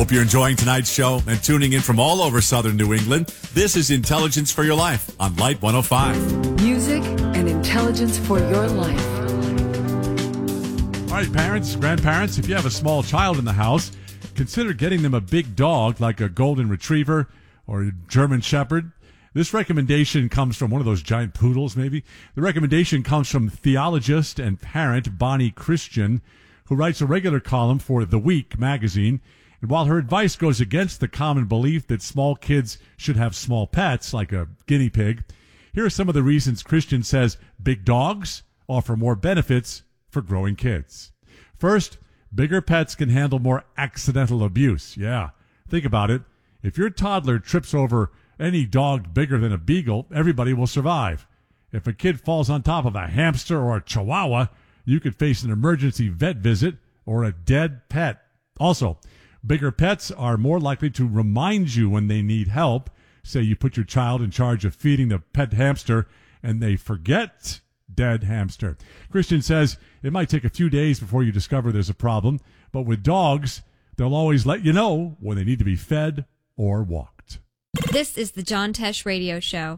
Hope you're enjoying tonight's show and tuning in from all over southern New England. This is Intelligence for Your Life on Light 105. Music and intelligence for your life. All right, parents, grandparents, if you have a small child in the house, consider getting them a big dog like a golden retriever or a German shepherd. This recommendation comes from one of those giant poodles, maybe. The recommendation comes from theologist and parent Bonnie Christian, who writes a regular column for The Week magazine. And while her advice goes against the common belief that small kids should have small pets, like a guinea pig, here are some of the reasons Christian says big dogs offer more benefits for growing kids. First, bigger pets can handle more accidental abuse. Yeah, think about it. If your toddler trips over any dog bigger than a beagle, everybody will survive. If a kid falls on top of a hamster or a chihuahua, you could face an emergency vet visit or a dead pet. Also, bigger pets are more likely to remind you when they need help. Say you put your child in charge of feeding the pet hamster and they forget dead hamster. Christian says it might take a few days before you discover there's a problem, but with dogs, they'll always let you know when they need to be fed or walked. This is the John Tesh Radio Show.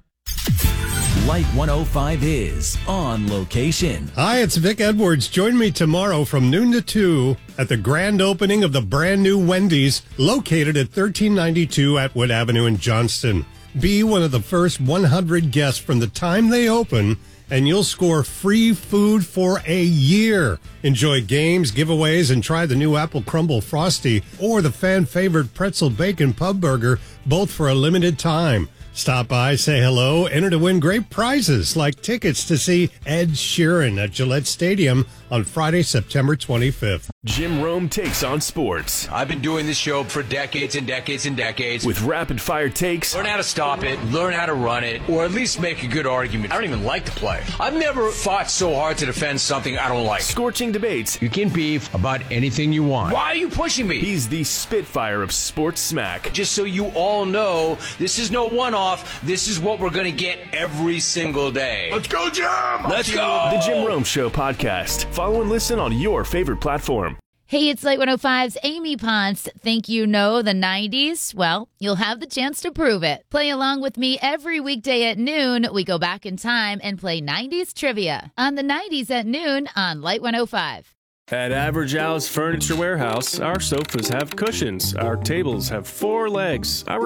Light 105 is on location. Hi, it's Vic Edwards. Join me tomorrow from noon to 2 at the grand opening of the brand new Wendy's located at 1392 Atwood Avenue in Johnston. Be one of the first 100 guests from the time they open, and you'll score free food for a year. Enjoy games, giveaways, and try the new Apple Crumble Frosty or the fan-favorite Pretzel Bacon Pub Burger, both for a limited time. Stop by, say hello, enter to win great prizes like tickets to see Ed Sheeran at Gillette Stadium on Friday, September 25th. Jim Rome takes on sports. I've been doing this show for decades and decades and decades. With rapid-fire takes. Learn how to stop it, learn how to run it, or at least make a good argument. I don't even like to play. I've never fought so hard to defend something I don't like. Scorching debates. You can beef about anything you want. Why are you pushing me? He's the Spitfire of sports smack. Just so you all know, this is no one-off. This is what we're going to get every single day. Let's go, Jim! Let's go! The Jim Rome Show podcast. Follow and listen on your favorite platform. Hey, it's Light 105's Amy Ponce. Think you know the 90s? Well, you'll have the chance to prove it. Play along with me every weekday at noon. We go back in time and play 90s trivia on the 90s at noon on Light 105. At Average Al's Furniture Warehouse, our sofas have cushions. Our tables have 4 legs. Our